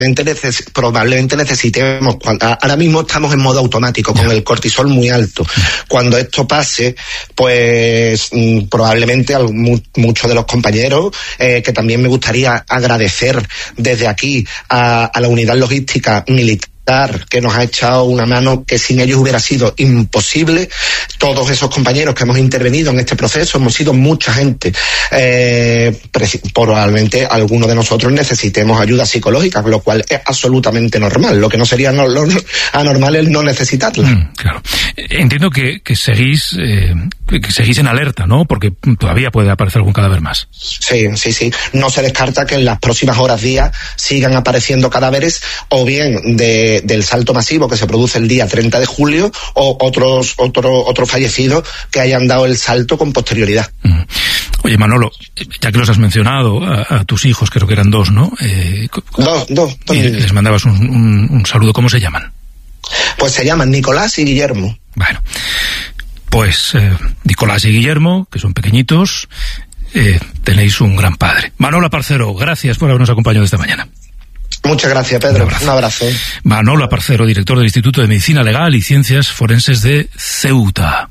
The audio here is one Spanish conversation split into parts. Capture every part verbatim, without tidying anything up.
Neces- probablemente necesitemos, cuando, ahora mismo estamos en modo automático con el cortisol muy alto. Cuando esto pase, pues mmm, probablemente a mu- muchos de los compañeros, eh, que también me gustaría agradecer desde aquí a, a la unidad logística militar que nos ha echado una mano que sin ellos hubiera sido imposible. Todos esos compañeros que hemos intervenido en este proceso, hemos sido mucha gente, eh, probablemente algunos de nosotros necesitemos ayuda psicológica, lo cual es absolutamente normal. Lo que no sería no, lo, anormal es no necesitarla. Mm, claro. Entiendo que, que seguís eh, que seguís en alerta, ¿no? Porque todavía puede aparecer algún cadáver más. Sí, sí, sí. No se descarta que en las próximas horas, días, sigan apareciendo cadáveres, o bien de del salto masivo que se produce el día treinta de julio, o otros otro, otros fallecidos que hayan dado el salto con posterioridad. Mm. Oye, Manolo, ya que los has mencionado, a, a tus hijos, creo que eran dos, ¿no? Eh, dos, dos. dos y les mandabas un, un, un saludo. ¿Cómo se llaman? Pues se llaman Nicolás y Guillermo. Bueno, pues eh, Nicolás y Guillermo, que son pequeñitos, eh, tenéis un gran padre. Manolo Aparcero, gracias por habernos acompañado esta mañana. Muchas gracias, Pedro. Un abrazo. Un abrazo. Manolo Aparcero, director del Instituto de Medicina Legal y Ciencias Forenses de Ceuta,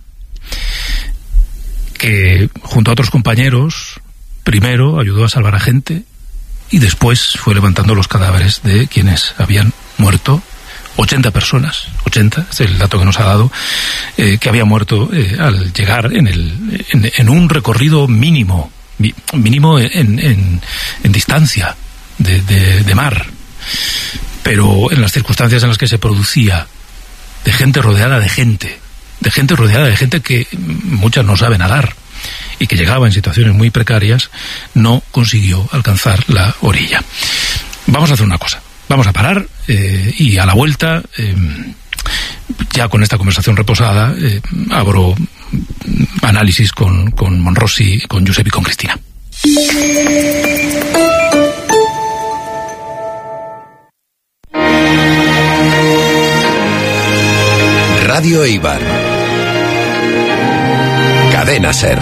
que junto a otros compañeros primero ayudó a salvar a gente y después fue levantando los cadáveres de quienes habían muerto. ochenta personas, ochenta es el dato que nos ha dado, eh, que habían muerto eh, al llegar en, el, en, en un recorrido mínimo, mínimo en, en, en distancia de, de, de mar, pero en las circunstancias en las que se producía, de gente rodeada de gente, de gente rodeada de gente que muchas no saben nadar y que llegaba en situaciones muy precarias, no consiguió alcanzar la orilla. Vamos a hacer una cosa. Vamos a parar eh, y a la vuelta, eh, ya con esta conversación reposada, eh, abro análisis con, con Monrossi, con Josep y con Cristina. Radio Eibar. Cadena SER.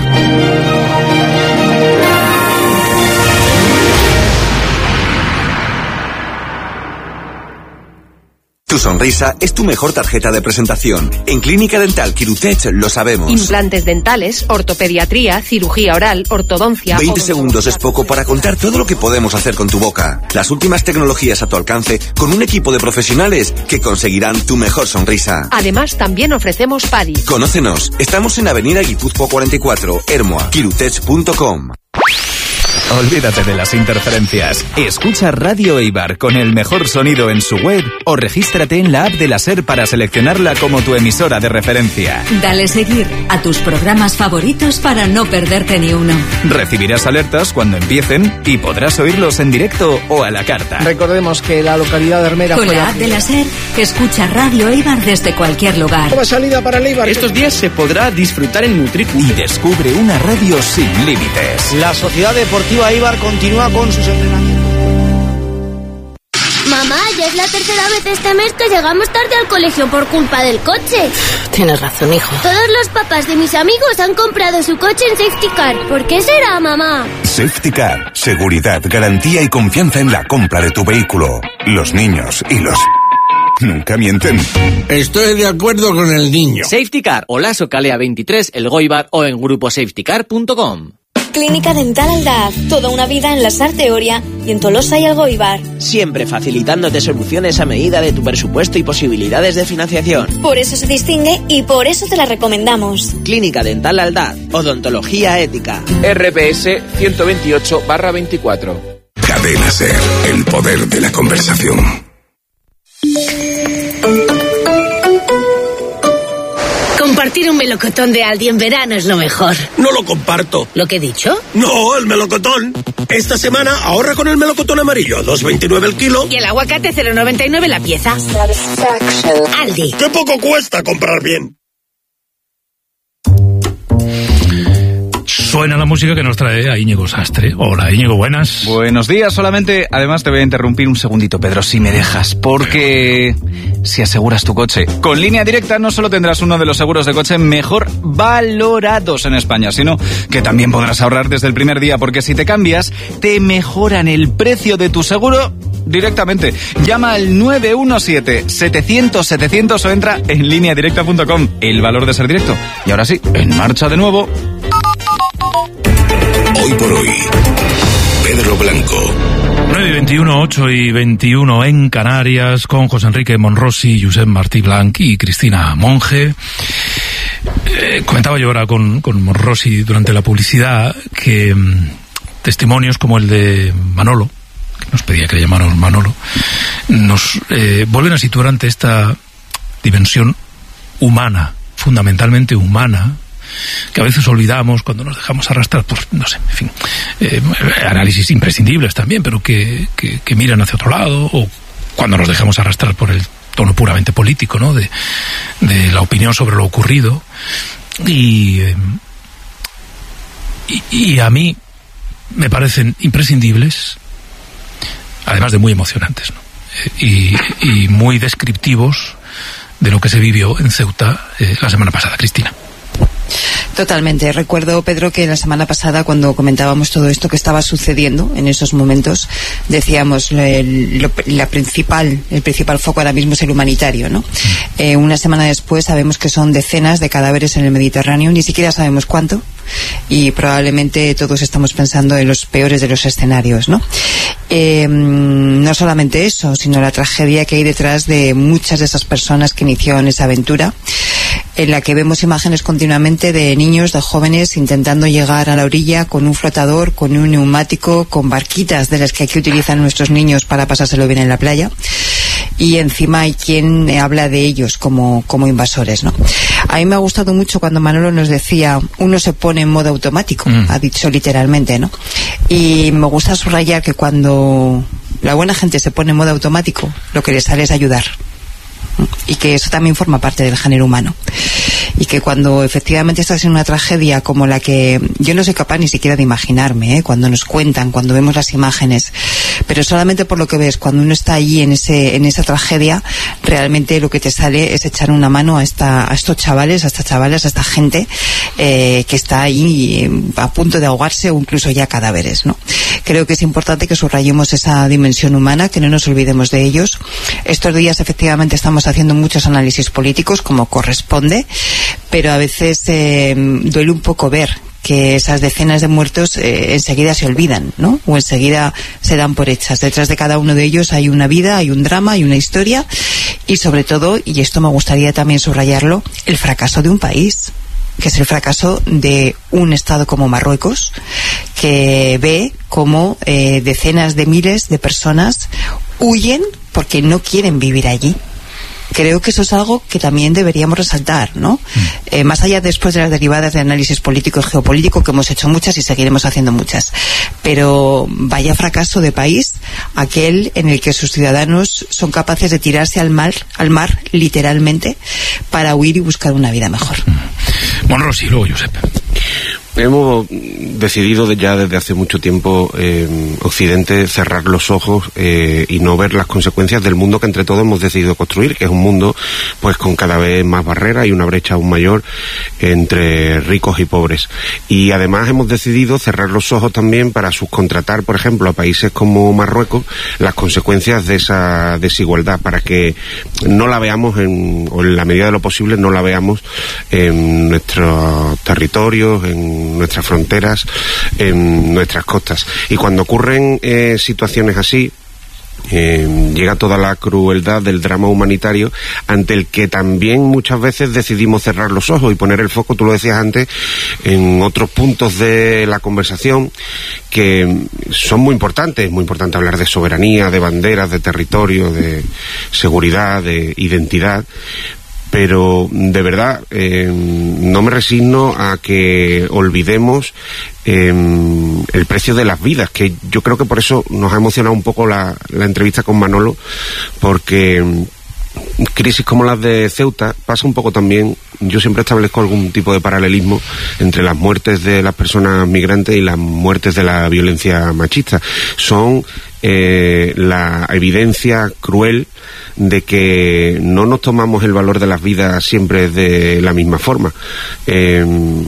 Tu sonrisa es tu mejor tarjeta de presentación. En Clínica Dental Quirutech lo sabemos. Implantes dentales, ortopediatría, cirugía oral, ortodoncia... veinte segundos es poco para contar todo lo que podemos hacer con tu boca. Las últimas tecnologías a tu alcance con un equipo de profesionales que conseguirán tu mejor sonrisa. Además, también ofrecemos P A D I. Conócenos. Estamos en Avenida Guipúzcoa cuarenta y cuatro, Ermua, quirutech punto com. Olvídate de las interferencias. Escucha Radio Eibar con el mejor sonido en su web o regístrate en la app de la SER para seleccionarla como tu emisora de referencia. Dale seguir a tus programas favoritos para no perderte ni uno. Recibirás alertas cuando empiecen y podrás oírlos en directo o a la carta. Recordemos que la localidad de Hermera... Con la app de la SER, escucha Radio Eibar desde cualquier lugar. Nueva salida para el Eibar. Estos días se podrá disfrutar en Nutricu. Y descubre una radio sin límites. La Sociedad Deportiva Eibar continúa con sus entrenamientos. Mamá, ya es la tercera vez este mes que llegamos tarde al colegio por culpa del coche. Tienes razón, hijo. Todos los papás de mis amigos han comprado su coche en Safety Car. ¿Por qué será, mamá? Safety Car. Seguridad, garantía y confianza en la compra de tu vehículo. Los niños y los... nunca mienten. Estoy de acuerdo con el niño. Safety Car, Olaso Calea veintitrés, El Goibar o en grupo safety car punto com. Clínica Dental Aldaz, toda una vida en la Sarteoria y en Tolosa y Algoibar. Siempre facilitándote soluciones a medida de tu presupuesto y posibilidades de financiación. Por eso se distingue y por eso te la recomendamos. Clínica Dental Aldaz, odontología ética. R P S ciento veintiocho barra veinticuatro. Cadena SER, el poder de la conversación. Compartir un melocotón de Aldi en verano es lo mejor. No lo comparto. ¿Lo que he dicho? No, el melocotón. Esta semana ahorra con el melocotón amarillo, dos veintinueve el kilo. Y el aguacate cero noventa y nueve la pieza. Aldi. ¡Qué poco cuesta comprar bien! Suena la música que nos trae a Íñigo Sastre. Hola, Íñigo, buenas. Buenos días, solamente, además te voy a interrumpir un segundito, Pedro, si me dejas, porque si aseguras tu coche con Línea Directa, no solo tendrás uno de los seguros de coche mejor valorados en España, sino que también podrás ahorrar desde el primer día, porque si te cambias, te mejoran el precio de tu seguro directamente. Llama al nueve uno siete, setecientos, setecientos o entra en línea directa punto com. El valor de ser directo. Y ahora sí, en marcha de nuevo. Hoy por hoy, Pedro Blanco. nueve y veintiuno, ocho y veintiuno en Canarias, con José Enrique Monrosi, Josep Martí Blanc y Cristina Monge. Eh, comentaba yo ahora con, con Monrosi durante la publicidad que mmm, testimonios como el de Manolo, que nos pedía que le llamáramos Manolo, nos eh, vuelven a situar ante esta dimensión humana, fundamentalmente humana, que a veces olvidamos cuando nos dejamos arrastrar por, no sé, en fin, eh, análisis imprescindibles también, pero que, que, que miran hacia otro lado, o cuando nos dejamos arrastrar por el tono puramente político, ¿no?, de, de la opinión sobre lo ocurrido. Y, eh, y, y a mí me parecen imprescindibles, además de muy emocionantes, ¿no?, y, y muy descriptivos de lo que se vivió en Ceuta eh, la semana pasada, Cristina. Totalmente. Recuerdo, Pedro, que la semana pasada, cuando comentábamos todo esto que estaba sucediendo en esos momentos, decíamos el, lo, la principal, el principal foco ahora mismo es el humanitario, ¿no? Eh, una semana después sabemos que son decenas de cadáveres en el Mediterráneo, ni siquiera sabemos cuánto, y probablemente todos estamos pensando en los peores de los escenarios, ¿no? Eh, no solamente eso, sino la tragedia que hay detrás de muchas de esas personas que iniciaron esa aventura, en la que vemos imágenes continuamente de niños, de jóvenes intentando llegar a la orilla con un flotador, con un neumático, con barquitas de las que aquí utilizan nuestros niños para pasárselo bien en la playa, y encima hay quien habla de ellos como, como invasores, ¿no? A mí me ha gustado mucho cuando Manolo nos decía, uno se pone en modo automático, mm. ha dicho literalmente, ¿no? Y me gusta subrayar que cuando la buena gente se pone en modo automático, lo que le sale es ayudar. Y que eso también forma parte del género humano, y que cuando efectivamente estás en una tragedia como la que yo no soy capaz ni siquiera de imaginarme, ¿eh? Cuando nos cuentan, cuando vemos las imágenes, pero solamente por lo que ves, cuando uno está allí en ese en esa tragedia, realmente lo que te sale es echar una mano a esta a estos chavales, a estas chavales, a esta gente eh, que está ahí eh, a punto de ahogarse o incluso ya cadáveres, ¿no? Creo que es importante que subrayemos esa dimensión humana, que no nos olvidemos de ellos. Estos días efectivamente estamos haciendo muchos análisis políticos como corresponde, pero a veces eh, duele un poco ver que esas decenas de muertos eh, enseguida se olvidan, ¿no? O enseguida se dan por hechas. Detrás de cada uno de ellos hay una vida, hay un drama, hay una historia, y sobre todo, y esto me gustaría también subrayarlo, el fracaso de un país, que es el fracaso de un Estado como Marruecos, que ve como eh, decenas de miles de personas huyen porque no quieren vivir allí. Creo que eso es algo que también deberíamos resaltar, ¿no? Mm. Eh, más allá después de las derivadas de análisis político y geopolítico, que hemos hecho muchas y seguiremos haciendo muchas. Pero vaya fracaso de país aquel en el que sus ciudadanos son capaces de tirarse al mar, al mar literalmente, para huir y buscar una vida mejor. Mm. Bueno, sí, luego, Josep. Hemos decidido ya desde hace mucho tiempo, eh, Occidente, cerrar los ojos eh, y no ver las consecuencias del mundo que entre todos hemos decidido construir, que es un mundo pues con cada vez más barreras y una brecha aún mayor entre ricos y pobres. Y además hemos decidido cerrar los ojos también para subcontratar, por ejemplo, a países como Marruecos las consecuencias de esa desigualdad, para que no la veamos, en, o en la medida de lo posible, no la veamos en nuestros territorios, en nuestras fronteras, en nuestras costas. Y cuando ocurren eh, situaciones así, Eh, llega toda la crueldad del drama humanitario, ante el que también muchas veces decidimos cerrar los ojos y poner el foco, tú lo decías antes, en otros puntos de la conversación que son muy importantes. Es muy importante hablar de soberanía, de banderas, de territorio, de seguridad, de identidad, pero de verdad eh, no me resigno a que olvidemos eh, el precio de las vidas, que yo creo que por eso nos ha emocionado un poco la, la entrevista con Manolo, porque crisis como las de Ceuta pasa un poco también. Yo siempre establezco algún tipo de paralelismo entre las muertes de las personas migrantes y las muertes de la violencia machista. Son eh, la evidencia cruel de que no nos tomamos el valor de las vidas siempre de la misma forma. Eh,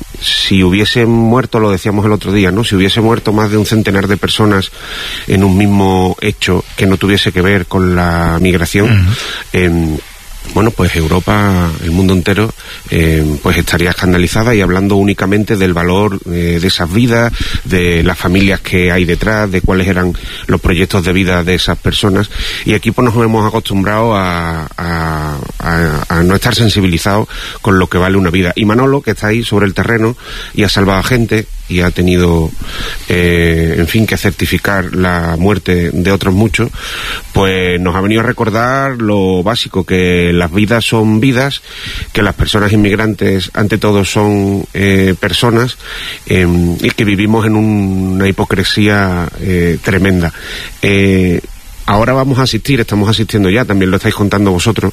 si hubiesen muerto, lo decíamos el otro día, ¿no? Si hubiese muerto más de un centenar de personas en un mismo hecho que no tuviese que ver con la migración, uh-huh. eh, bueno, pues Europa, el mundo entero, eh, pues estaría escandalizada y hablando únicamente del valor eh, de esas vidas, de las familias que hay detrás, de cuáles eran los proyectos de vida de esas personas. Y aquí pues nos hemos acostumbrado a, a, a, a no estar sensibilizados con lo que vale una vida. Y Manolo, que está ahí sobre el terreno y ha salvado a gente y ha tenido, eh, en fin, que certificar la muerte de otros muchos, pues nos ha venido a recordar lo básico, que las vidas son vidas, que las personas inmigrantes ante todo son eh, personas eh, y que vivimos en un, una hipocresía eh, tremenda. Eh, ahora vamos a asistir, estamos asistiendo ya, también lo estáis contando vosotros,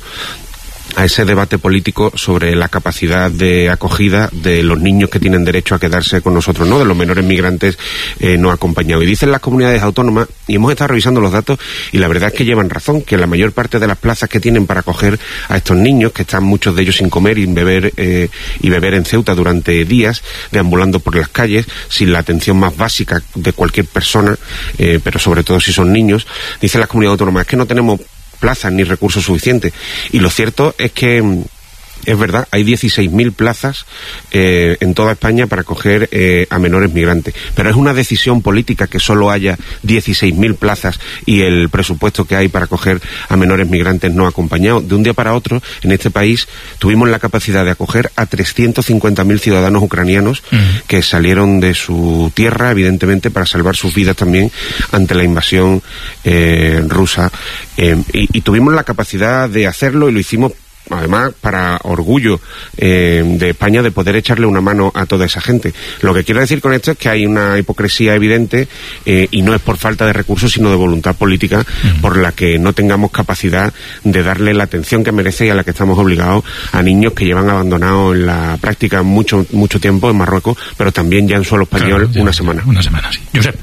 a ese debate político sobre la capacidad de acogida de los niños que tienen derecho a quedarse con nosotros, ¿no? De los menores migrantes eh, no acompañados. Y dicen las comunidades autónomas, y hemos estado revisando los datos, y la verdad es que llevan razón, que la mayor parte de las plazas que tienen para acoger a estos niños, que están muchos de ellos sin comer y beber, eh, y beber en Ceuta durante días, deambulando por las calles, sin la atención más básica de cualquier persona, eh, pero sobre todo si son niños, dicen las comunidades autónomas, es que no tenemos plazas ni recursos suficientes. Y lo cierto es que es verdad, hay dieciséis mil plazas eh, en toda España para acoger eh, a menores migrantes, pero es una decisión política que solo haya dieciséis mil plazas y el presupuesto que hay para acoger a menores migrantes no acompañados. De un día para otro, en este país tuvimos la capacidad de acoger a trescientos cincuenta mil ciudadanos ucranianos uh-huh. que salieron de su tierra, evidentemente, para salvar sus vidas también ante la invasión eh, rusa. Eh, y, y tuvimos la capacidad de hacerlo y lo hicimos además para orgullo eh, de España de poder echarle una mano a toda esa gente. Lo que quiero decir con esto es que hay una hipocresía evidente eh, y no es por falta de recursos sino de voluntad política uh-huh. por la que no tengamos capacidad de darle la atención que merece y a la que estamos obligados a niños que llevan abandonados en la práctica mucho mucho tiempo en Marruecos, pero también ya en suelo español claro, una semana. Una semana, sí. Josep.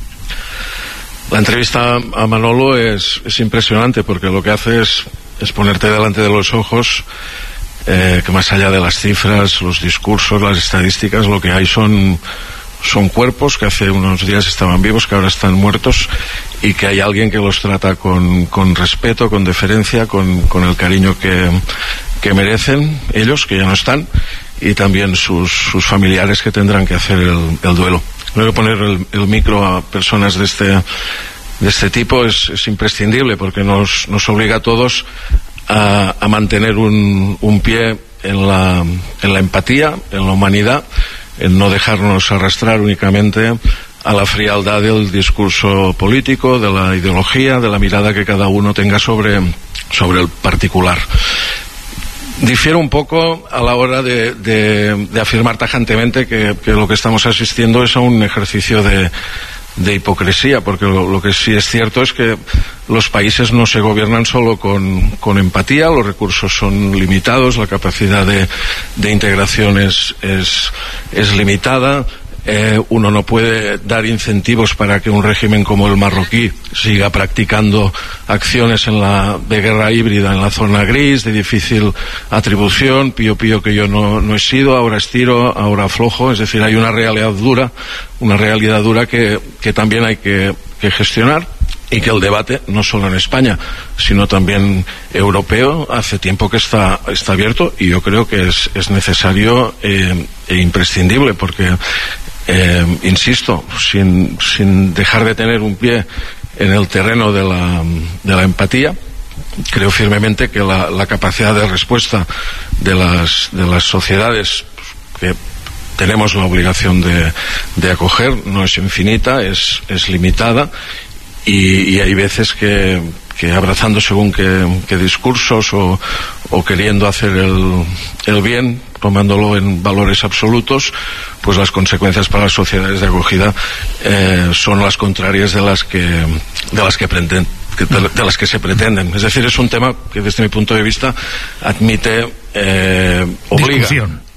La entrevista a Manolo es, es impresionante porque lo que hace es es ponerte delante de los ojos eh, que más allá de las cifras, los discursos, las estadísticas, lo que hay son, son cuerpos que hace unos días estaban vivos, que ahora están muertos, y que hay alguien que los trata con, con respeto, con deferencia, con, con el cariño que, que merecen ellos, que ya no están, y también sus, sus familiares que tendrán que hacer el, el duelo. Creo que poner el, el micro a personas de este de este tipo es, es imprescindible porque nos, nos obliga a todos a, a mantener un, un pie en la, en la empatía, en la humanidad, en no dejarnos arrastrar únicamente a la frialdad del discurso político, de la ideología, de la mirada que cada uno tenga sobre, sobre el particular. Difiero un poco a la hora de, de, de afirmar tajantemente que, que lo que estamos asistiendo es a un ejercicio de de hipocresía, porque lo, lo que sí es cierto es que los países no se gobiernan solo con, con empatía, los recursos son limitados, la capacidad de, de integración es, es, es limitada. Eh, uno no puede dar incentivos para que un régimen como el marroquí siga practicando acciones en la, de guerra híbrida en la zona gris, de difícil atribución, pío pío que yo no, no he sido, ahora estiro, ahora aflojo. Es decir, hay una realidad dura, una realidad dura que, que también hay que, que gestionar, y que el debate, no solo en España, sino también europeo, hace tiempo que está, está abierto, y yo creo que es, es necesario eh, e imprescindible, porque Eh, insisto, sin, sin dejar de tener un pie en el terreno de la, de la empatía, creo firmemente que la, la capacidad de respuesta de las, de las sociedades que tenemos la obligación de, de acoger no es infinita, es, es limitada, y, y hay veces que, que abrazando según qué, qué discursos o, o queriendo hacer el, el bien, tomándolo en valores absolutos, pues las consecuencias para las sociedades de acogida eh, son las contrarias de las que de las que pretenden, de, de las que se pretenden. Es decir, es un tema que desde mi punto de vista admite, eh, obliga, discusión.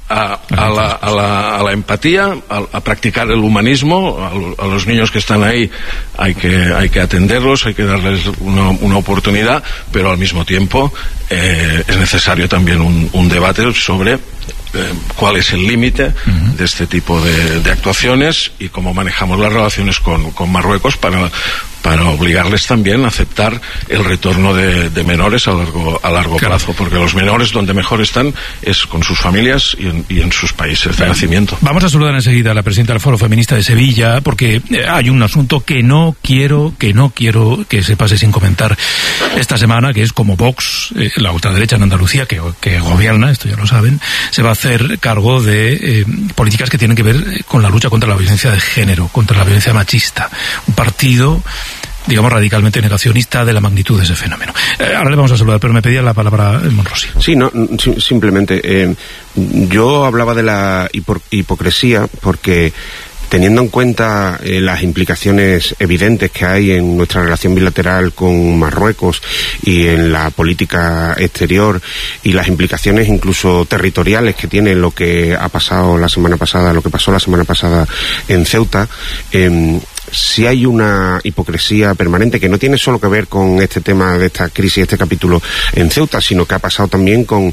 a, a, la, a, la, a la empatía, a, a practicar el humanismo. A, a los niños que están ahí hay que, hay que atenderlos, hay que darles una, una oportunidad, pero al mismo tiempo eh, es necesario también un, un debate sobre eh, cuál es el límite uh-huh. de este tipo de, de actuaciones y cómo manejamos las relaciones con, con Marruecos para para obligarles también a aceptar el retorno de, de menores a largo a largo claro. plazo, porque los menores donde mejor están es con sus familias y en, y en sus países de nacimiento. Vamos a saludar enseguida a la presidenta del Foro Feminista de Sevilla, porque hay un asunto que no quiero que no quiero que se pase sin comentar esta semana, que es como Vox, eh, la ultraderecha en Andalucía, que, que gobierna, esto ya lo saben, se va a hacer cargo de eh, políticas que tienen que ver con la lucha contra la violencia de género, contra la violencia machista. Un partido, digamos, radicalmente negacionista de la magnitud de ese fenómeno. Eh, ahora le vamos a saludar, pero me pedía la palabra el Monrosi. Sí, no, simplemente, eh, yo hablaba de la hipo- hipocresía porque, teniendo en cuenta eh, las implicaciones evidentes que hay en nuestra relación bilateral con Marruecos y en la política exterior y las implicaciones incluso territoriales que tiene lo que ha pasado la semana pasada, lo que pasó la semana pasada en Ceuta, eh, si hay una hipocresía permanente que no tiene solo que ver con este tema de esta crisis, este capítulo en Ceuta, sino que ha pasado también con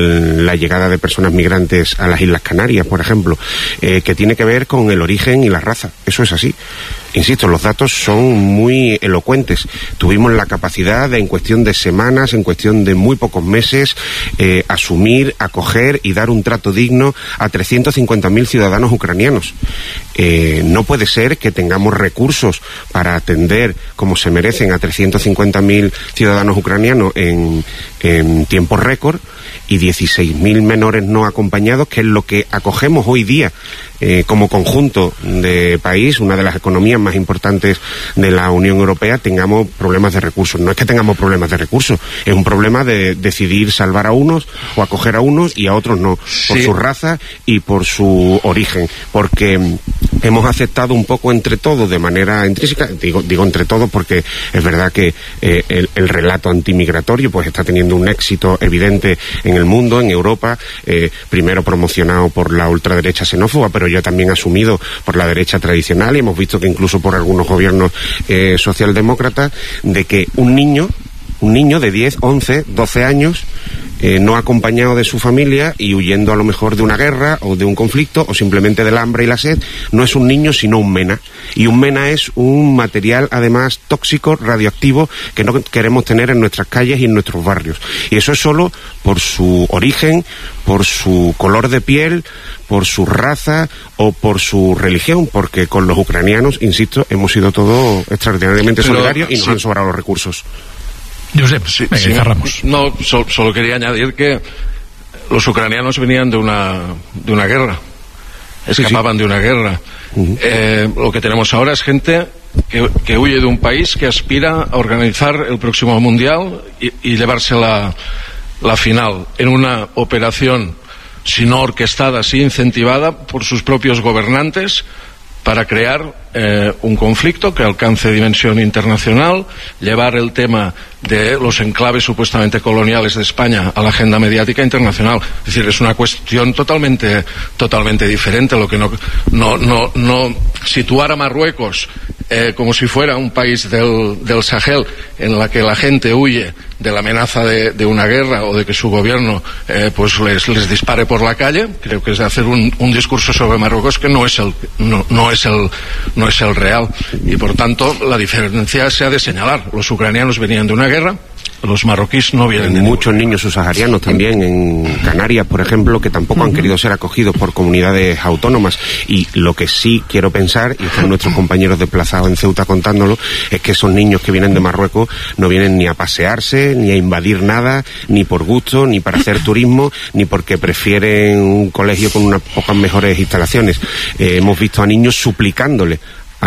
la llegada de personas migrantes a las Islas Canarias, por ejemplo, eh, que tiene que ver con el origen y la raza. Eso es así. Insisto, los datos son muy elocuentes. Tuvimos la capacidad de, en cuestión de semanas, en cuestión de muy pocos meses, eh, asumir, acoger y dar un trato digno a trescientos cincuenta mil ciudadanos ucranianos. Eh, no puede ser que tengamos recursos para atender como se merecen a trescientos cincuenta mil ciudadanos ucranianos en, en tiempo récord y dieciséis mil menores no acompañados, que es lo que acogemos hoy día eh, como conjunto de país, una de las economías más importantes de la Unión Europea, tengamos problemas de recursos. No es que tengamos problemas de recursos, es un problema de decidir salvar a unos o acoger a unos y a otros no, por sí. su raza y por su origen, porque hemos aceptado un poco entre todos de manera intrínseca, digo, digo entre todos porque es verdad que eh, el, el relato antimigratorio pues está teniendo un éxito evidente en el mundo, en Europa, eh, primero promocionado por la ultraderecha xenófoba, pero ya también asumido por la derecha tradicional, y hemos visto que incluso por algunos gobiernos eh, socialdemócratas, de que un niño, un niño de diez, once, doce años, Eh, no acompañado de su familia y huyendo a lo mejor de una guerra o de un conflicto o simplemente del hambre y la sed, no es un niño sino un MENA. Y un MENA es un material además tóxico, radioactivo, que no queremos tener en nuestras calles y en nuestros barrios. Y eso es solo por su origen, por su color de piel, por su raza o por su religión, porque con los ucranianos, insisto, hemos sido todos extraordinariamente Pero, solidarios y nos sí. han sobrado los recursos. Josep, sí, venga, sí, cerramos. No, so, solo quería añadir que los ucranianos venían de una de una guerra, escapaban sí, sí. de una guerra. Uh-huh. Eh, lo que tenemos ahora es gente que, que huye de un país que aspira a organizar el próximo mundial y, y llevarse la, la final en una operación, si no orquestada, sí incentivada por sus propios gobernantes, para crear eh, un conflicto que alcance dimensión internacional, llevar el tema de los enclaves supuestamente coloniales de España a la agenda mediática internacional. Es decir, es una cuestión totalmente totalmente diferente. Lo que no no no, no situar a Marruecos eh, como si fuera un país del, del Sahel en la que la gente huye de la amenaza de, de una guerra o de que su gobierno eh, pues les, les dispare por la calle, creo que es de hacer un, un discurso sobre Marruecos que no es el no, no es el no es el real, y por tanto la diferencia se ha de señalar. Los ucranianos venían de una guerra, los marroquíes no vienen de muchos niños subsaharianos también en Canarias, por ejemplo, que tampoco uh-huh. han querido ser acogidos por comunidades autónomas. Y lo que sí quiero pensar, y están nuestros compañeros desplazados en Ceuta contándolo, es que esos niños que vienen de Marruecos no vienen ni a pasearse, ni a invadir nada, ni por gusto, ni para hacer turismo, ni porque prefieren un colegio con unas pocas mejores instalaciones. Eh, hemos visto a niños suplicándole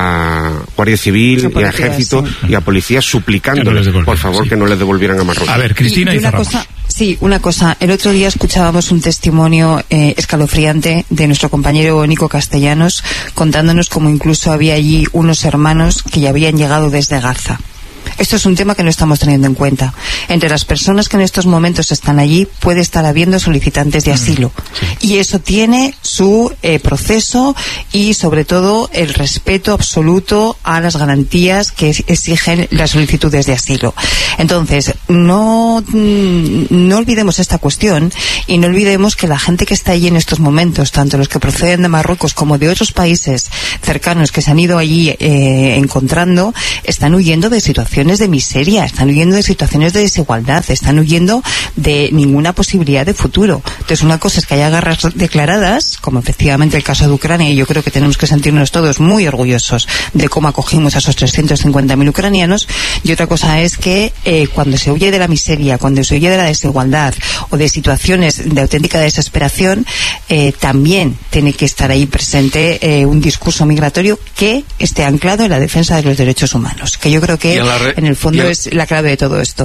a Guardia Civil policía, y a Ejército sí. y a policías suplicándoles, no por favor, sí. que no les devolvieran a Marruecos. A ver, Cristina, y, y, y una cosa, sí, una cosa. El otro día escuchábamos un testimonio eh, escalofriante de nuestro compañero Nico Castellanos, contándonos cómo incluso había allí unos hermanos que ya habían llegado desde Gaza. Esto es un tema que no estamos teniendo en cuenta. Entre las personas que en estos momentos están allí puede estar habiendo solicitantes de asilo. Sí. Y eso tiene su eh, proceso y sobre todo el respeto absoluto a las garantías que exigen las solicitudes de asilo. Entonces, no, no olvidemos esta cuestión y no olvidemos que la gente que está allí en estos momentos, tanto los que proceden de Marruecos como de otros países cercanos que se han ido allí eh, encontrando, están huyendo de situaciones de miseria, están huyendo de situaciones de desigualdad, están huyendo de ninguna posibilidad de futuro. Entonces, una cosa es que haya guerras declaradas, como efectivamente el caso de Ucrania, y yo creo que tenemos que sentirnos todos muy orgullosos de cómo acogimos a esos trescientos cincuenta mil ucranianos, y otra cosa es que eh, cuando se huye de la miseria, cuando se huye de la desigualdad o de situaciones de auténtica desesperación, eh, también tiene que estar ahí presente eh, un discurso migratorio que esté anclado en la defensa de los derechos humanos, que yo creo que en, re- en el fondo el... es la clave de todo esto.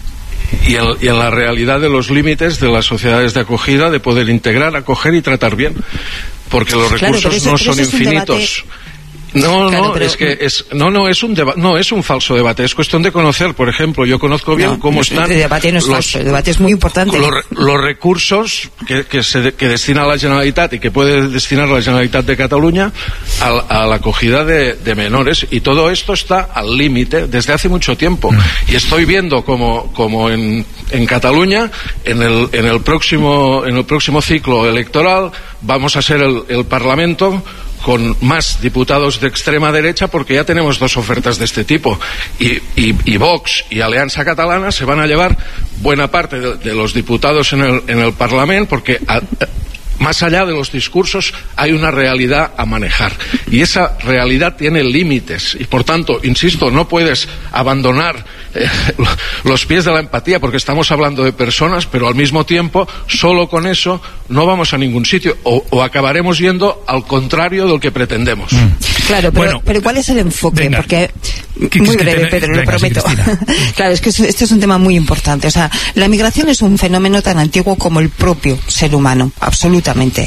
Y en, y en la realidad de los límites de las sociedades de acogida, de poder integrar, acoger y tratar bien, porque los recursos claro, eso, no son infinitos. No, claro, no, pero... es que es no, no es un deba- no es un falso debate. Es cuestión de conocer, por ejemplo, yo conozco bien no, cómo están. El debate no es los, falso, el debate es muy importante. Los, los recursos que, que se que destina la Generalitat y que puede destinar la Generalitat de Cataluña a, a la acogida de, de menores, y todo esto está al límite desde hace mucho tiempo. Mm. Y estoy viendo como como en en Cataluña en el en el próximo en el próximo ciclo electoral vamos a ser el, el Parlamento con más diputados de extrema derecha, porque ya tenemos dos ofertas de este tipo, y, y, y Vox y Alianza Catalana se van a llevar buena parte de, de los diputados en el, en el Parlamento, porque a, más allá de los discursos hay una realidad a manejar, y esa realidad tiene límites, y por tanto, insisto, no puedes abandonar eh, los pies de la empatía, porque estamos hablando de personas, pero al mismo tiempo solo con eso no vamos a ningún sitio, o, o acabaremos yendo al contrario de lo que pretendemos. Mm. Claro, pero, bueno, pero ¿cuál es el enfoque? Venga. Porque ¿Qué, muy qué, breve, qué, Pedro, venga, lo prometo. Sí, claro, es que este es un tema muy importante. O sea, la migración es un fenómeno tan antiguo como el propio ser humano, absolutamente.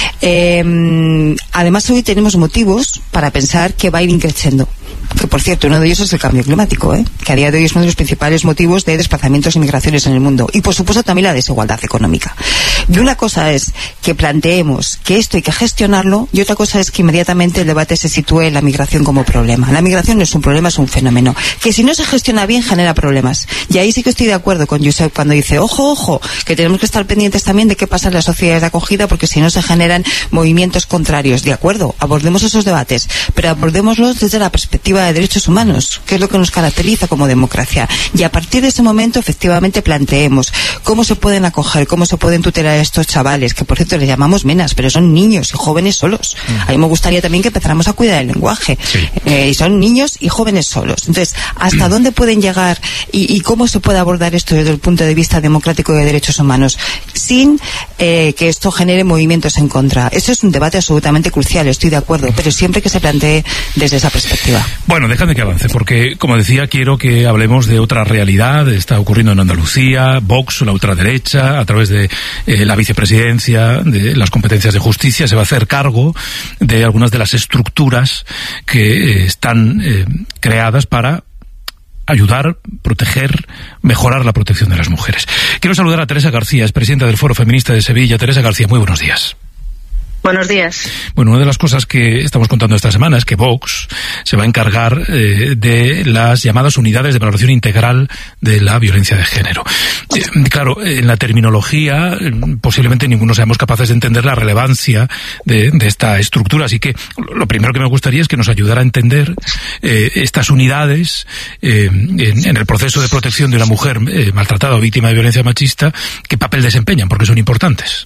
Eh, además, hoy tenemos motivos para pensar que va a ir creciendo. Que, por cierto, uno de ellos es el cambio climático, ¿eh? que a día de hoy es uno de los principales motivos de desplazamientos y migraciones en el mundo. Y, por supuesto, también la desigualdad económica. Y una cosa es que planteemos que esto hay que gestionarlo, y otra cosa es que inmediatamente el debate se sitúe en la migración como problema. La migración no es un problema, es un fenómeno. Que si no se gestiona bien, genera problemas. Y ahí sí que estoy de acuerdo con Josep cuando dice, ojo, ojo, que tenemos que estar pendientes también de qué pasa en las sociedades de acogida, porque si no se generan movimientos contrarios. De acuerdo, abordemos esos debates, pero abordémoslos desde la perspectiva de derechos humanos, que es lo que nos caracteriza como democracia. Y a partir de ese momento, efectivamente, planteemos cómo se pueden acoger, cómo se pueden tutelar a estos chavales, que por cierto les llamamos menas, pero son niños y jóvenes solos. A mí me gustaría también que empezáramos a cuidar el lenguaje. Sí. Eh, y son niños y jóvenes solos. Entonces, ¿hasta dónde pueden llegar y, y cómo se puede abordar esto desde el punto de vista democrático y de derechos humanos sin eh, que esto genere movimientos en contra? Eso es un debate absolutamente crucial, estoy de acuerdo, pero siempre que se plantee desde esa perspectiva. Bueno, déjame que avance, porque, como decía, quiero que hablemos de otra realidad. Está ocurriendo en Andalucía. Vox, la ultraderecha, a través de eh, la vicepresidencia, de las competencias de justicia, se va a hacer cargo de algunas de las estructuras que eh, están eh, creadas para ayudar, proteger, mejorar la protección de las mujeres. Quiero saludar a Teresa García, es presidenta del Foro Feminista de Sevilla. Teresa García, muy buenos días. Buenos días. Bueno, una de las cosas que estamos contando esta semana es que Vox se va a encargar eh, de las llamadas unidades de valoración integral de la violencia de género. Eh, claro, en la terminología posiblemente ninguno seamos capaces de entender la relevancia de, de esta estructura, así que lo primero que me gustaría es que nos ayudara a entender eh, estas unidades eh, en, en el proceso de protección de una mujer eh, maltratada o víctima de violencia machista, qué papel desempeñan, porque son importantes.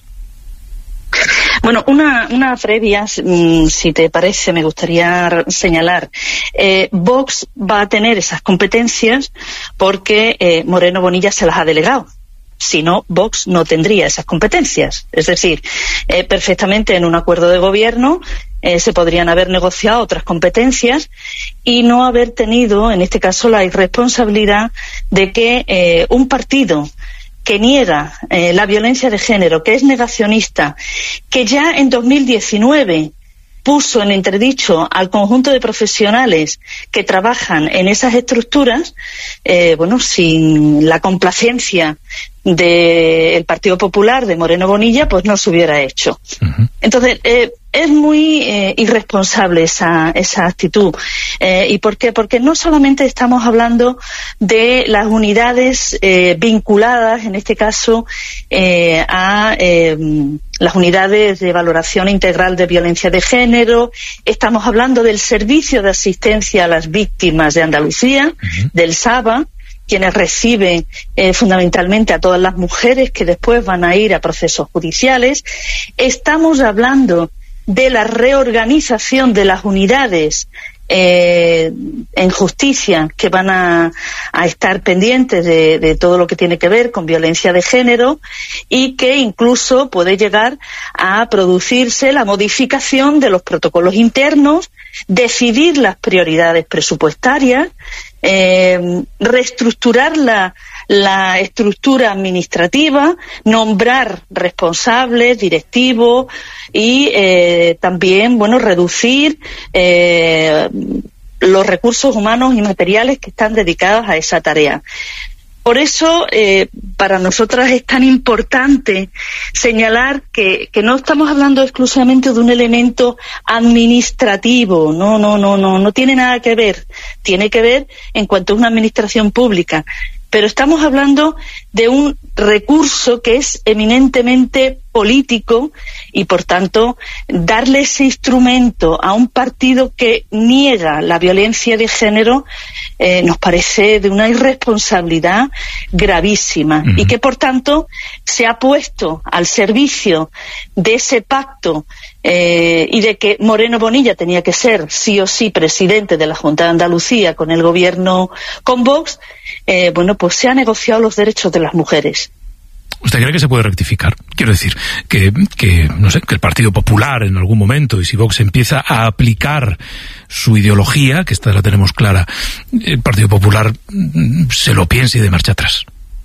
Bueno, una, una previa, si te parece, me gustaría señalar. Eh, Vox va a tener esas competencias porque eh, Moreno Bonilla se las ha delegado. Si no, Vox no tendría esas competencias. Es decir, eh, perfectamente en un acuerdo de gobierno eh, se podrían haber negociado otras competencias y no haber tenido, en este caso, la irresponsabilidad de que eh, un partido que niega eh, la violencia de género, que es negacionista, que ya en dos mil diecinueve puso en entredicho al conjunto de profesionales que trabajan en esas estructuras, eh, bueno, sin la complacencia del Partido Popular, de Moreno Bonilla, pues no se hubiera hecho. Uh-huh. Entonces, eh, es muy eh, irresponsable esa, esa actitud. Eh, ¿Y por qué? Porque no solamente estamos hablando de las unidades eh, vinculadas, en este caso, eh, a eh, las unidades de valoración integral de violencia de género, estamos hablando del Servicio de Asistencia a las Víctimas de Andalucía, uh-huh. del SABA, quienes reciben eh, fundamentalmente a todas las mujeres que después van a ir a procesos judiciales. Estamos hablando de la reorganización de las unidades eh, en justicia que van a, a estar pendientes de, de todo lo que tiene que ver con violencia de género, y que incluso puede llegar a producirse la modificación de los protocolos internos, decidir las prioridades presupuestarias, eh, reestructurar la, la estructura administrativa, nombrar responsables, directivos y eh, también, bueno, reducir eh, los recursos humanos y materiales que están dedicados a esa tarea. Por eso, eh, para nosotras es tan importante señalar que, que no estamos hablando exclusivamente de un elemento administrativo, no, no, no, no, no tiene nada que ver, tiene que ver en cuanto a una administración pública, pero estamos hablando de un recurso que es eminentemente político y, por tanto, darle ese instrumento a un partido que niega la violencia de género eh, nos parece de una irresponsabilidad gravísima, uh-huh. y que, por tanto, se ha puesto al servicio de ese pacto eh, y de que Moreno Bonilla tenía que ser sí o sí presidente de la Junta de Andalucía con el gobierno con Vox. Eh, bueno, pues se han negociado los derechos de las mujeres. ¿Usted cree que se puede rectificar? Quiero decir, que, que, no sé, que el Partido Popular en algún momento, y si Vox empieza a aplicar su ideología, que esta la tenemos clara, el Partido Popular se lo piense y de marcha atrás?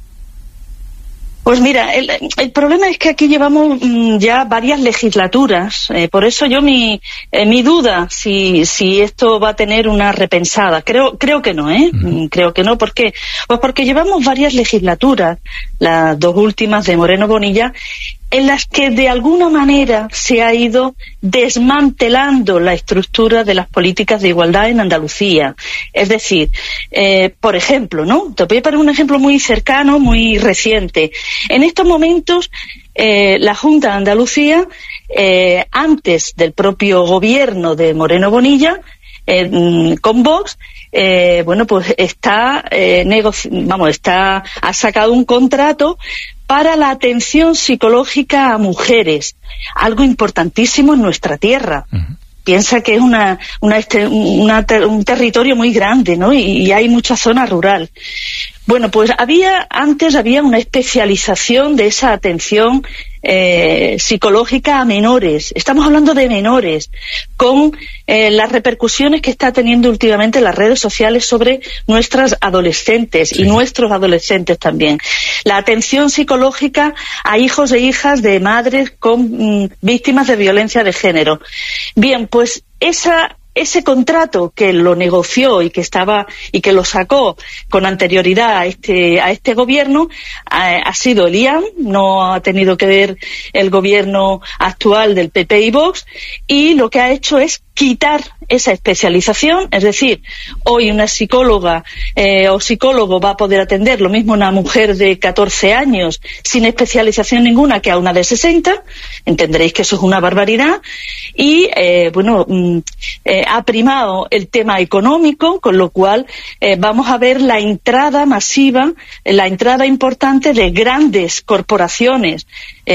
Pues mira, el, el problema es que aquí llevamos mm, ya varias legislaturas, eh, por eso yo mi eh, mi duda si si esto va a tener una repensada. Creo creo que no, ¿eh? Mm. Creo que no, ¿por qué? Pues porque llevamos varias legislaturas, las dos últimas de Moreno Bonilla, en las que de alguna manera se ha ido desmantelando la estructura de las políticas de igualdad en Andalucía. Es decir, eh, por ejemplo, ¿no? Te voy a poner un ejemplo muy cercano, muy reciente. En estos momentos, eh, la Junta de Andalucía, eh, antes del propio gobierno de Moreno Bonilla, eh, con Vox, eh, bueno, pues está, eh, negoci- vamos, está, ha sacado un contrato para la atención psicológica a mujeres, algo importantísimo en nuestra tierra. Uh-huh. Piensa que es una, una, una ter, un territorio muy grande, ¿no? Y, y hay mucha zona rural. Bueno, pues había, antes había una especialización de esa atención eh, psicológica a menores. Estamos hablando de menores, con eh, las repercusiones que está teniendo últimamente las redes sociales sobre nuestras adolescentes, sí. y nuestros adolescentes también. La atención psicológica a hijos e hijas de madres con mm, víctimas de violencia de género. Bien, pues esa ese contrato que lo negoció y que estaba y que lo sacó con anterioridad a este a este gobierno ha, ha sido el I A M, no ha tenido que ver el gobierno actual del P P y Vox, y lo que ha hecho es quitar esa especialización, es decir, hoy una psicóloga eh, o psicólogo va a poder atender lo mismo una mujer de catorce años sin especialización ninguna que a una de sesenta, entenderéis que eso es una barbaridad, y eh, bueno, mm, eh, ha primado el tema económico, con lo cual eh, vamos a ver la entrada masiva, la entrada importante de grandes corporaciones,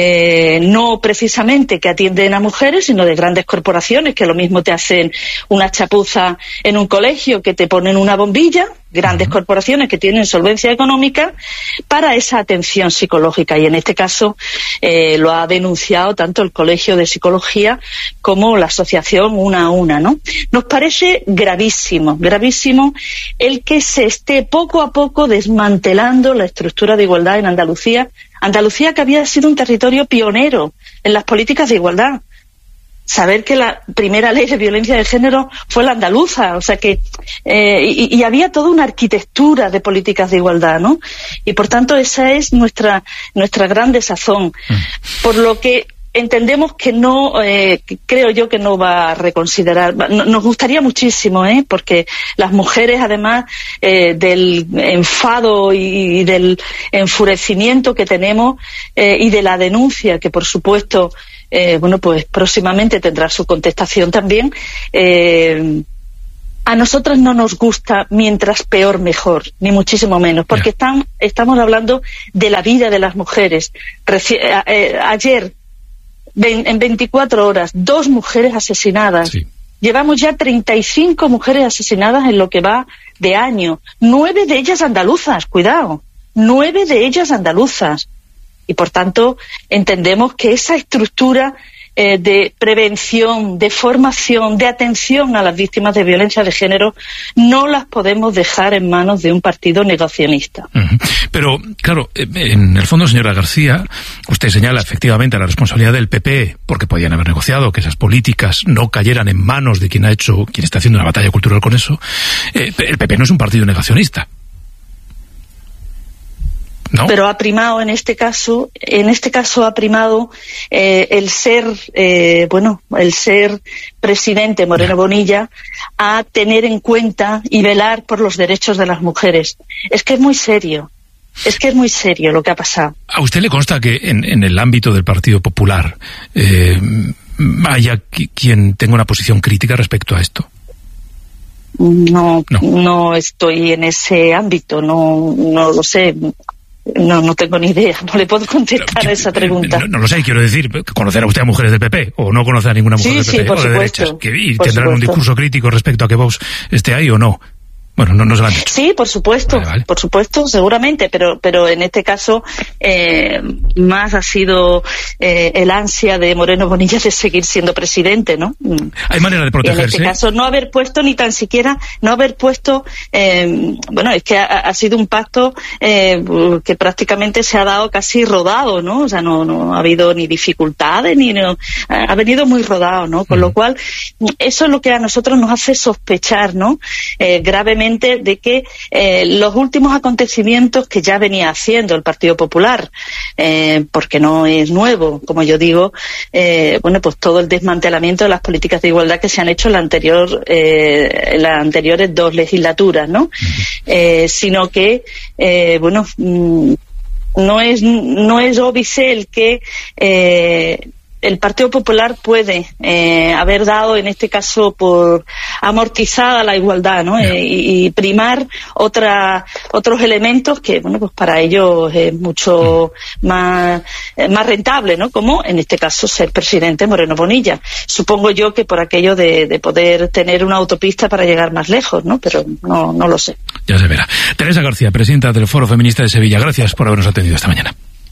eh, no precisamente que atienden a mujeres, sino de grandes corporaciones que lo mismo te hacen una chapuza en un colegio, que te ponen una bombilla, grandes corporaciones que tienen solvencia económica para esa atención psicológica, y en este caso eh, lo ha denunciado tanto el Colegio de Psicología como la asociación Una a Una, ¿no? Nos parece gravísimo, gravísimo el que se esté poco a poco desmantelando la estructura de igualdad en Andalucía, Andalucía que había sido un territorio pionero en las políticas de igualdad. saber que la primera ley de violencia de género fue la andaluza, o sea que eh, y, y había toda una arquitectura de políticas de igualdad, ¿no? Y por tanto esa es nuestra nuestra gran desazón, por lo que entendemos que no, eh, creo yo que no va a reconsiderar. Nos gustaría muchísimo, ¿eh? Porque las mujeres, además eh, del enfado y, y del enfurecimiento que tenemos eh, y de la denuncia que, por supuesto, eh, bueno, pues próximamente tendrá su contestación también, eh, a nosotros no nos gusta mientras peor mejor, ni muchísimo menos, porque están, estamos hablando de la vida de las mujeres. Reci- a, eh, ayer, en veinticuatro horas, dos mujeres asesinadas. Sí. Llevamos ya treinta y cinco mujeres asesinadas en lo que va de año. Nueve de ellas andaluzas, cuidado. Nueve de ellas andaluzas. Y por tanto, entendemos que esa estructura eh, de prevención, de formación, de atención a las víctimas de violencia de género, no las podemos dejar en manos de un partido negacionista. Uh-huh. Pero, claro, en el fondo, señora García, usted señala efectivamente la responsabilidad del P P, porque podían haber negociado que esas políticas no cayeran en manos de quien ha hecho, quien está haciendo una batalla cultural con eso. Eh, el P P no es un partido negacionista. ¿No? Pero ha primado en este caso, en este caso ha primado eh, el ser, eh, bueno, el ser presidente Moreno Bonilla, a tener en cuenta y velar por los derechos de las mujeres. Es que es muy serio, es que es muy serio lo que ha pasado. ¿A usted le consta que en, en el ámbito del Partido Popular eh, haya quien tenga una posición crítica respecto a esto? No, no, no estoy en ese ámbito, no, no lo sé. No, no tengo ni idea, no le puedo contestar a esa pregunta. No, no lo sé, quiero decir, ¿conocerá usted a mujeres del P P? ¿O no conoce a ninguna mujer sí, del P P? Sí, por o de supuesto, derechas. ¿Que, ¿Y por tendrán supuesto. un discurso crítico respecto a que Vox esté ahí o no? Bueno, no nos lo han dicho. Sí, por supuesto, vale, vale. por supuesto, seguramente, pero pero en este caso eh, más ha sido eh, el ansia de Moreno Bonilla de seguir siendo presidente, ¿no? ¿Hay manera de protegerse? Y en este caso no haber puesto ni tan siquiera, no haber puesto, eh, bueno, es que ha, ha sido un pacto eh, que prácticamente se ha dado casi rodado, ¿no? O sea, no, no ha habido ni dificultades, ni no, ha venido muy rodado, ¿no? Con uh-huh. lo cual, eso es lo que a nosotros nos hace sospechar, ¿no? Eh, gravemente de que eh, los últimos acontecimientos que ya venía haciendo el Partido Popular, eh, porque no es nuevo, como yo digo, eh, bueno, pues todo el desmantelamiento de las políticas de igualdad que se han hecho en la anterior, eh, en las anteriores dos legislaturas, ¿no? Eh, sino que, eh, bueno, mmm, no es no es óbice el que eh, el Partido Popular puede eh, haber dado, en este caso, por amortizada la igualdad, ¿no? Eh, y, y primar otra, otros elementos que, bueno, pues para ellos es mucho más, eh, más rentable, ¿no? Como, en este caso, ser presidente Moreno Bonilla. Supongo yo que por aquello de, de poder tener una autopista para llegar más lejos, ¿no? Pero no, no lo sé. Ya se verá. Teresa García, presidenta del Foro Feminista de Sevilla, gracias por habernos atendido esta mañana.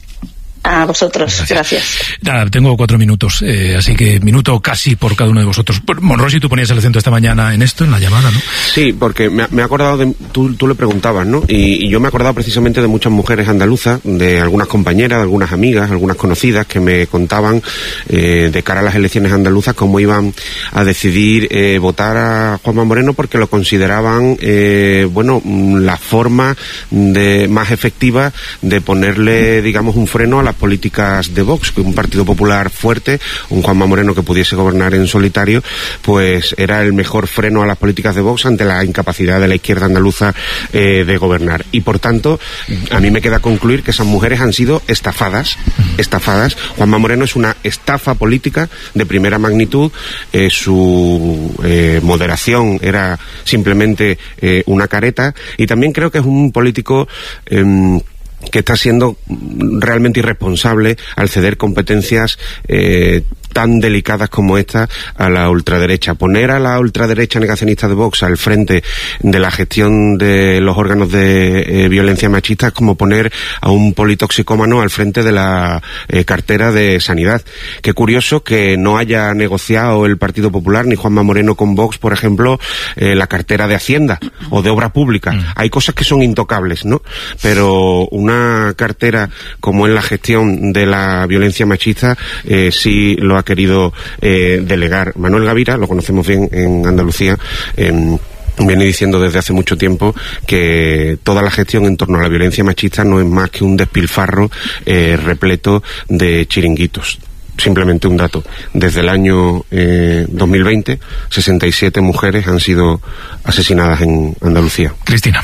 A vosotros, gracias. gracias. Nada, tengo cuatro minutos, eh, así que minuto casi por cada uno de vosotros. Monrosi, tú ponías el acento esta mañana en esto, en la llamada, ¿no? Sí, porque me, me he acordado de... Tú, tú le preguntabas, ¿no? Y, y yo me he acordado precisamente de muchas mujeres andaluzas, de algunas compañeras, de algunas amigas, algunas conocidas, que me contaban eh, de cara a las elecciones andaluzas cómo iban a decidir eh, votar a Juanma Moreno porque lo consideraban, eh, bueno, la forma de más efectiva de ponerle, digamos, un freno a la políticas de Vox, que un Partido Popular fuerte, un Juanma Moreno que pudiese gobernar en solitario, pues era el mejor freno a las políticas de Vox ante la incapacidad de la izquierda andaluza eh, de gobernar. Y por tanto, a mí me queda concluir que esas mujeres han sido estafadas, estafadas. Juanma Moreno es una estafa política de primera magnitud, eh, su eh, moderación era simplemente eh, una careta, y también creo que es un político eh, que está siendo realmente irresponsable al ceder competencias eh, tan delicadas como esta a la ultraderecha. Poner a la ultraderecha negacionista de Vox al frente de la gestión de los órganos de eh, violencia machista es como poner a un politoxicómano al frente de la eh, cartera de Sanidad. Qué curioso que no haya negociado el Partido Popular ni Juanma Moreno con Vox, por ejemplo, eh, la cartera de Hacienda o de Obra Pública. Mm. Hay cosas que son intocables, ¿no? Pero una cartera como en la gestión de la violencia machista eh, sí lo ha querido eh, delegar. Manuel Gavira, lo conocemos bien en Andalucía, eh, viene diciendo desde hace mucho tiempo que toda la gestión en torno a la violencia machista no es más que un despilfarro eh, repleto de chiringuitos. Simplemente un dato. Desde el año eh, dos mil veinte, sesenta y siete mujeres han sido asesinadas en Andalucía. Cristina.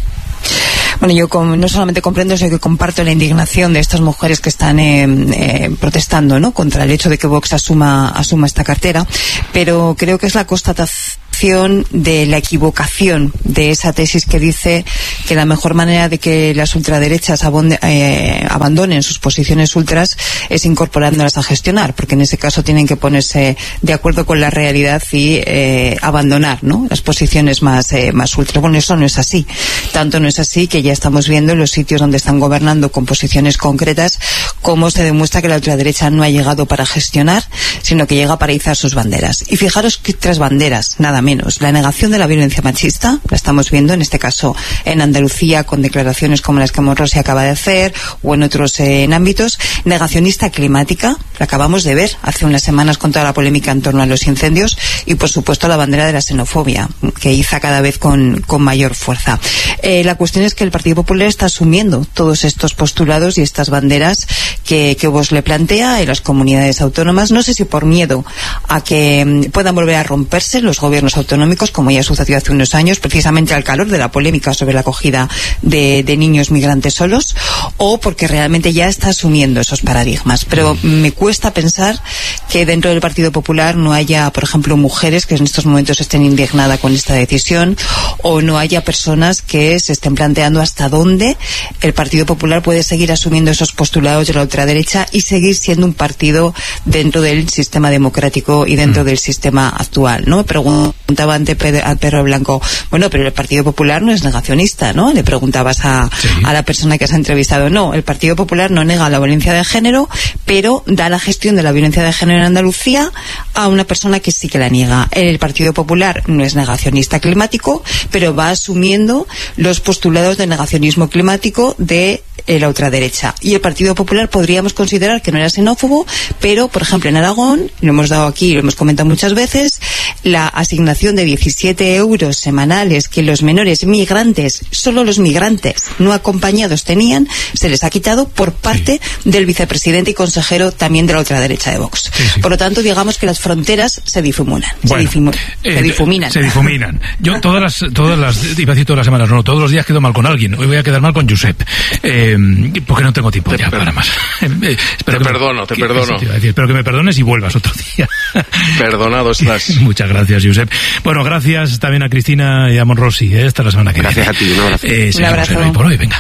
Bueno, yo com, no solamente comprendo, sino que comparto la indignación de estas mujeres que están eh, eh, protestando, ¿no?, contra el hecho de que Vox asuma, asuma esta cartera, pero creo que es la constatación de la equivocación de esa tesis que dice que la mejor manera de que las ultraderechas abonde, eh, abandonen sus posiciones ultras es incorporándolas a gestionar, porque en ese caso tienen que ponerse de acuerdo con la realidad y eh, abandonar, ¿no?, las posiciones más, eh, más ultras. Bueno, eso no es así. Tanto no es así que ya estamos viendo en los sitios donde están gobernando con posiciones concretas cómo se demuestra que la ultraderecha no ha llegado para gestionar, sino que llega para izar sus banderas. Y fijaros que tres banderas, nada menos. La negación de la violencia machista, la estamos viendo en este caso en Andalucía con declaraciones como las que Monrosi acaba de hacer o en otros eh, en ámbitos. Negacionista climática, la acabamos de ver hace unas semanas con toda la polémica en torno a los incendios, y por supuesto la bandera de la xenofobia, que iza cada vez con, con mayor fuerza. Eh, la cuestión es que el Partido Popular está asumiendo todos estos postulados y estas banderas que, que vos le plantea en las comunidades autónomas, no sé si por miedo a que puedan volver a romperse los gobiernos autonómicos, como ya sucedió hace unos años, precisamente al calor de la polémica sobre la acogida de, de niños migrantes solos, o porque realmente ya está asumiendo esos paradigmas. Pero me cuesta pensar que dentro del Partido Popular no haya, por ejemplo, mujeres que en estos momentos estén indignadas con esta decisión, o no haya personas que se estén planteando hasta dónde el Partido Popular puede seguir asumiendo esos postulados de la ultraderecha y seguir siendo un partido dentro del sistema democrático y dentro mm. del sistema actual, ¿no? Preguntaba ante a Pedro Blanco, bueno, pero el Partido Popular no es negacionista, ¿no? Le preguntabas a, sí. a la persona que has entrevistado. No, el Partido Popular no nega la violencia de género, pero da la gestión de la violencia de género en Andalucía a una persona que sí que la niega. El Partido Popular no es negacionista climático, pero va asumiendo los postulados de negacionismo climático de eh, la ultraderecha. Y el Partido Popular podríamos considerar que no era xenófobo, pero, por ejemplo, en Aragón, lo hemos dado aquí, lo hemos comentado muchas veces, la asignación de diecisiete euros semanales que los menores migrantes, solo los migrantes no acompañados tenían, se les ha quitado por parte sí. del vicepresidente y consejero también de la ultraderecha de Vox. Sí, sí. Por lo tanto, digamos que las fronteras se difuminan. Bueno, se, difumu eh, se difuminan. Se difuminan. Yo todas las, todas las, iba a decir todas las semanas, no, todos los días quedo mal con alguien. Hoy voy a quedar mal con Josep. Eh, porque no tengo tiempo te ya para más. Eh, te perdono, me, te que, perdono. Te decir, espero que me perdones y vuelvas otro día. Perdonado estás. Muchas gracias, Josep. Bueno, gracias también a Cristina y a Monrosi. ¿eh? Hasta la semana que gracias viene. Gracias a ti, un abrazo. Eh, un abrazo. Hoy por hoy, venga.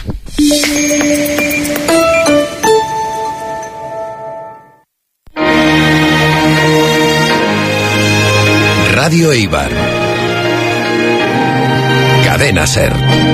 Radio Eibar. Cadena Ser.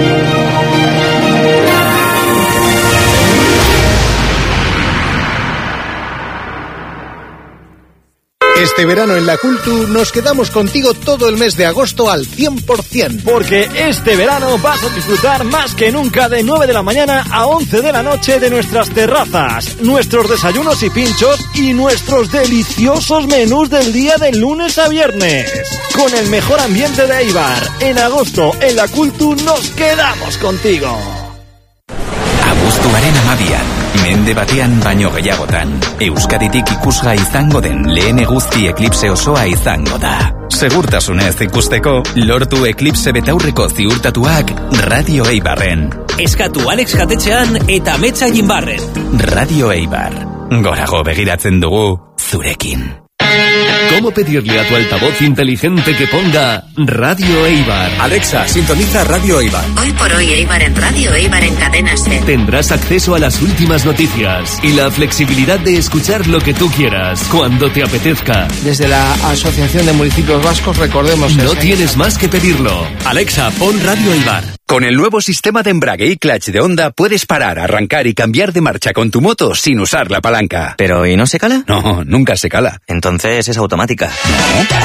Este verano en La Cultu nos quedamos contigo todo el mes de agosto al cien por cien. Porque este verano vas a disfrutar más que nunca de nueve de la mañana a once de la noche de nuestras terrazas, nuestros desayunos y pinchos y nuestros deliciosos menús del día de lunes a viernes. Con el mejor ambiente de Eibar, en agosto en La Cultu nos quedamos contigo. Abuztuaren amabian, mende batean baino gehiagotan, Euskaditik ikusga izango den lehen eguzki eklipse osoa izango da. Segurtasunez ikusteko, lortu eklipse betaurreko ziurtatuak Radio Eibarren. Eskatu Alex jatetxean eta Metza Jinbarren. Radio Eibar, gorago begiratzen dugu zurekin. ¿Cómo pedirle a tu altavoz inteligente que ponga Radio Eibar? Alexa, sintoniza Radio Eibar. Hoy por hoy Eibar en Radio Eibar en Cadena Ser. Tendrás acceso a las últimas noticias y la flexibilidad de escuchar lo que tú quieras, cuando te apetezca. Desde la Asociación de Municipios Vascos, recordemos... No tienes más que pedirlo. Alexa, pon Radio Eibar. Con el nuevo sistema de embrague y clutch de Honda puedes parar, arrancar y cambiar de marcha con tu moto sin usar la palanca. ¿Pero y no se cala? No, nunca se cala. Entonces es automática. No.